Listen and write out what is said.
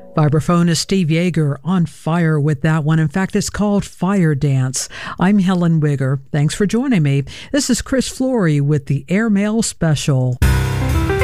Vibraphone is Steve Yeager on fire with that one. In fact, it's called Fire Dance. I'm Helen Wigger. Thanks for joining me. This is Chris Flory with the Airmail Special.